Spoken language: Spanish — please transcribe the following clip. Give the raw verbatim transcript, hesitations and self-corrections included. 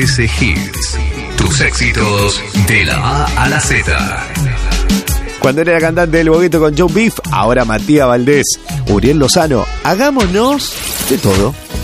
S Hits. Tus éxitos de la A a la Z. Cuando era cantante del Bogueto con Joe Beef, ahora Matías Valdés, Uriel Lozano. Hagámonos de todo.